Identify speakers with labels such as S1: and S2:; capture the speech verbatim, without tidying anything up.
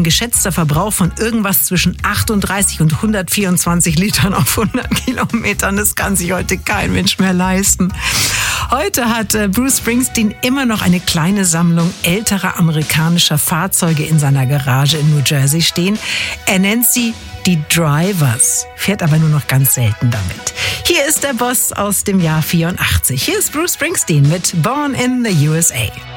S1: geschätzter Verbrauch von irgendwas zwischen achtunddreißig und hundertvierundzwanzig Litern auf hundert Kilometern. Das kann sich heute kein Mensch mehr leisten. Heute hat Bruce Springsteen immer noch eine kleine Sammlung älterer amerikanischer Fahrzeuge in seiner Garage in New Jersey stehen. Er nennt sie die Drivers, fährt aber nur noch ganz selten damit. Hier ist der Boss aus dem Jahr vierundachtzig. Hier ist Bruce Springsteen mit Born in the U S A.